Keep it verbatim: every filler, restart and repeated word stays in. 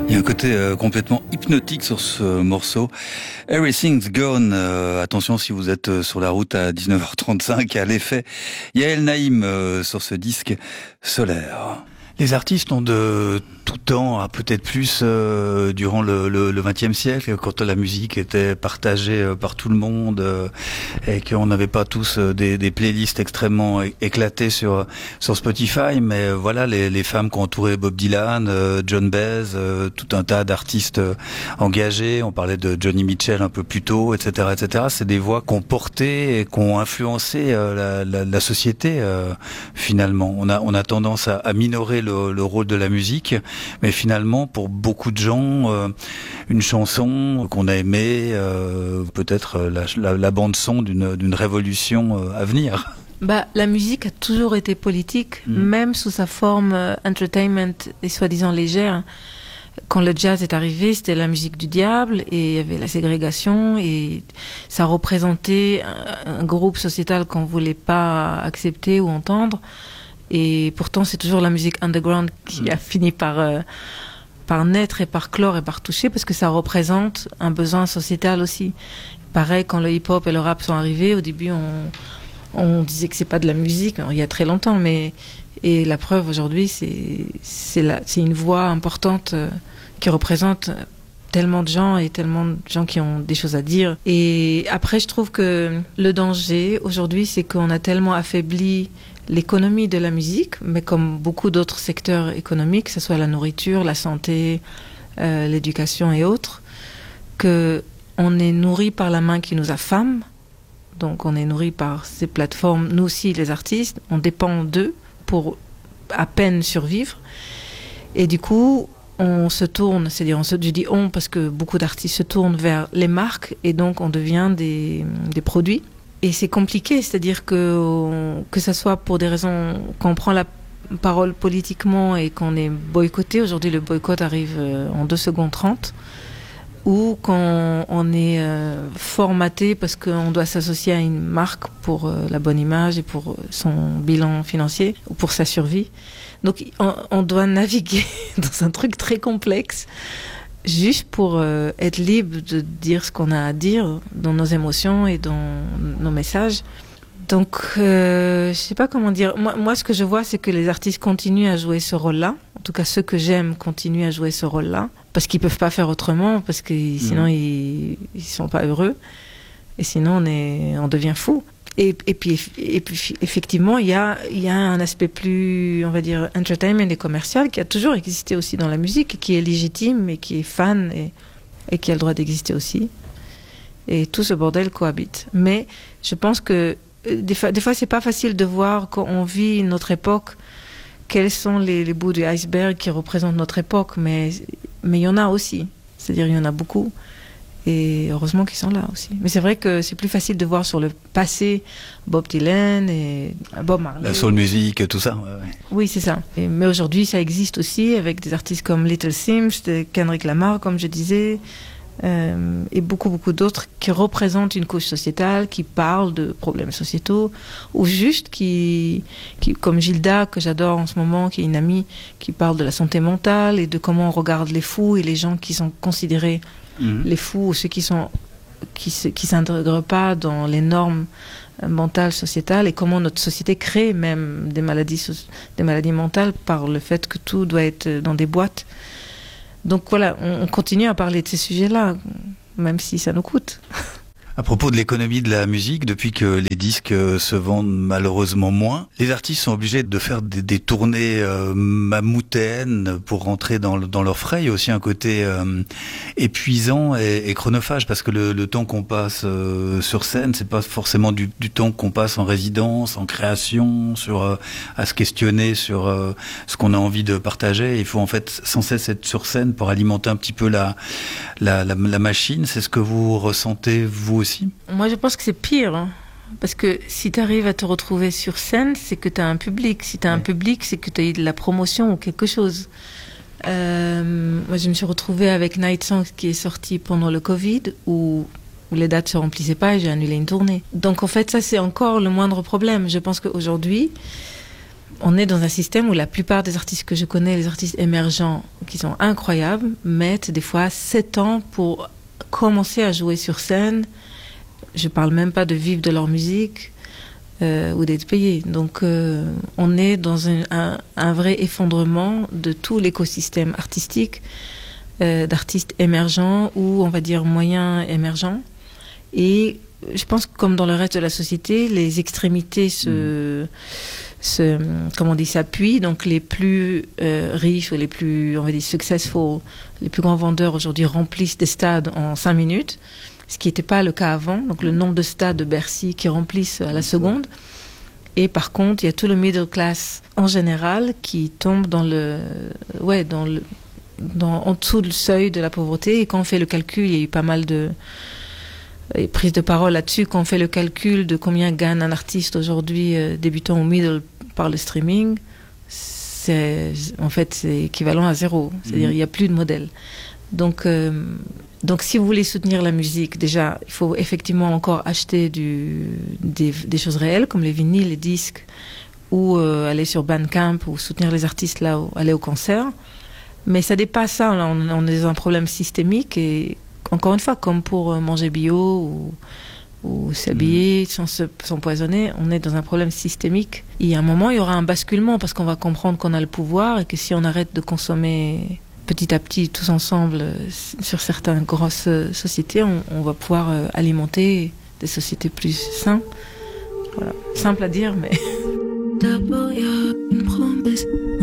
Il y a un côté euh, complètement hypnotique sur ce morceau. Everything's Gone. Euh, attention si vous êtes euh, sur la route à dix-neuf heures trente-cinq, à l'effet Yael Naïm euh, sur ce disque Solaire. Les artistes ont de tout temps, peut-être plus euh, durant le, le, le vingtième siècle, quand la musique était partagée euh, par tout le monde euh, et qu'on n'avait pas tous euh, des, des playlists extrêmement é- éclatées sur sur Spotify. Mais euh, voilà, les, les femmes qui ont entouré Bob Dylan, euh, John Baez, euh, tout un tas d'artistes euh, engagés. On parlait de Johnny Mitchell un peu plus tôt, et cetera, et cetera. C'est des voix qui ont porté et qui ont influencé euh, la, la, la société. Euh, finalement, on a on a tendance à, à minorer le Le, le rôle de la musique, mais finalement pour beaucoup de gens euh, une chanson qu'on a aimée euh, peut-être la, la, la bande son d'une, d'une révolution euh, à venir. Bah, la musique a toujours été politique, mmh. même sous sa forme euh, entertainment et soi-disant légère. Quand le jazz est arrivé, c'était la musique du diable et il y avait la ségrégation et ça représentait un, un groupe sociétal qu'on voulait pas accepter ou entendre. Et pourtant, c'est toujours la musique underground qui mmh. a fini par, euh, par naître et par clore et par toucher, parce que ça représente un besoin sociétal aussi. Pareil, quand le hip-hop et le rap sont arrivés, au début, on, on disait que c'est pas de la musique, il y a très longtemps, mais et la preuve aujourd'hui, c'est, c'est, la, c'est une voix importante euh, qui représente tellement de gens et tellement de gens qui ont des choses à dire. Et après, je trouve que le danger aujourd'hui, c'est qu'on a tellement affaibli l'économie de la musique, mais comme beaucoup d'autres secteurs économiques, que ce soit la nourriture, la santé, euh, l'éducation et autres, qu'on est nourri par la main qui nous affame. Donc on est nourri par ces plateformes. Nous aussi, les artistes, on dépend d'eux pour à peine survivre. Et du coup, on se tourne, c'est-à-dire on se, je dis on parce que beaucoup d'artistes se tournent vers les marques et donc on devient des, des produits. Et c'est compliqué, c'est-à-dire que que ça soit pour des raisons qu'on prend la parole politiquement et qu'on est boycotté. Aujourd'hui, le boycott arrive en deux secondes trente. Ou quand on est euh, formaté parce qu'on doit s'associer à une marque pour euh, la bonne image et pour son bilan financier ou pour sa survie. Donc on, on doit naviguer dans un truc très complexe juste pour euh, être libre de dire ce qu'on a à dire dans nos émotions et dans nos messages. Donc, euh, je sais pas comment dire. Moi, moi, ce que je vois, c'est que les artistes continuent à jouer ce rôle-là. En tout cas, ceux que j'aime continuent à jouer ce rôle-là. Parce qu'ils peuvent pas faire autrement, parce que sinon, mmh. ils, ils sont pas heureux. Et sinon, on est, on devient fou. Et, et puis, et puis, effectivement, il y a, il y a un aspect plus, on va dire, entertainment et commercial qui a toujours existé aussi dans la musique, qui est légitime et qui est fan et, et qui a le droit d'exister aussi. Et tout ce bordel cohabite. Mais je pense que Des fois, des fois, c'est pas facile de voir quand on vit notre époque quels sont les, les bouts du iceberg qui représentent notre époque, mais mais il y en a aussi. C'est-à-dire il y en a beaucoup, et heureusement qu'ils sont là aussi. Mais c'est vrai que c'est plus facile de voir sur le passé Bob Dylan et Bob Marley. La soul music, tout ça. Ouais, ouais. Oui, c'est ça. Et, mais aujourd'hui, ça existe aussi avec des artistes comme Little Sims, Kendrick Lamar, comme je disais. Euh, et beaucoup beaucoup d'autres qui représentent une couche sociétale, qui parlent de problèmes sociétaux, ou juste qui, qui comme Gilda, que j'adore en ce moment, qui est une amie, qui parle de la santé mentale et de comment on regarde les fous et les gens qui sont considérés mmh. les fous, ou ceux qui sont qui qui s'intègrent pas dans les normes mentales sociétales, et comment notre société crée même des maladies des maladies mentales par le fait que tout doit être dans des boîtes. Donc voilà, on continue à parler de ces sujets-là, même si ça nous coûte. À propos de l'économie de la musique, depuis que les disques se vendent malheureusement moins, les artistes sont obligés de faire des, des tournées euh, mammouthènes pour rentrer dans, dans leurs frais. Il y a aussi un côté euh, épuisant et, et chronophage, parce que le, le temps qu'on passe euh, sur scène, c'est pas forcément du, du temps qu'on passe en résidence, en création, sur euh, à se questionner sur euh, ce qu'on a envie de partager. Il faut en fait sans cesse être sur scène pour alimenter un petit peu la, la, la, la machine. C'est ce que vous ressentez vous aussi? Moi, je pense que c'est pire, hein. Parce que si tu arrives à te retrouver sur scène, c'est que tu as un public. Si tu as un public, c'est que tu as eu de la promotion ou quelque chose. Euh, moi, je me suis retrouvée avec Night Songs qui est sorti pendant le Covid, où, où les dates se remplissaient pas et j'ai annulé une tournée. Donc, en fait, ça, c'est encore le moindre problème. Je pense qu'aujourd'hui, on est dans un système où la plupart des artistes que je connais, les artistes émergents qui sont incroyables mettent des fois sept ans pour commencer à jouer sur scène. Je parle même pas de vivre de leur musique euh, ou d'être payés. Donc euh, on est dans un, un, un vrai effondrement de tout l'écosystème artistique, euh, d'artistes émergents ou on va dire moyens émergents. Et je pense que comme dans le reste de la société, les extrémités se... Mmh. Se, comment on dit, s'appuient. Donc les plus euh, riches ou les plus, on va dire, successful, les plus grands vendeurs aujourd'hui remplissent des stades en cinq minutes, ce qui n'était pas le cas avant. Donc le nombre de stades de Bercy qui remplissent à la seconde. Et par contre, il y a tout le middle class en général qui tombe dans le, ouais, dans le, dans, en dessous du seuil de la pauvreté. Et quand on fait le calcul, il y a eu pas mal de et prise de parole là-dessus, quand on fait le calcul de combien gagne un artiste aujourd'hui euh, débutant au middle par le streaming, c'est, en fait, c'est équivalent à zéro. C'est-à-dire, mmh. il n'y a plus de modèle. Donc, euh, donc, si vous voulez soutenir la musique, déjà, il faut effectivement encore acheter du, des, des choses réelles, comme les vinyles, les disques, ou euh, aller sur Bandcamp, ou soutenir les artistes là, ou aller au concert. Mais ça dépasse ça. Là, on, on est dans un problème systémique et encore une fois, comme pour manger bio ou, ou s'habiller mmh. sans s'empoisonner, on est dans un problème systémique. Et à un moment, il y aura un basculement parce qu'on va comprendre qu'on a le pouvoir et que si on arrête de consommer petit à petit, tous ensemble, sur certaines grosses sociétés, on, on va pouvoir alimenter des sociétés plus saines. Voilà. Simple à dire, mais... D'abord, il y a une promesse.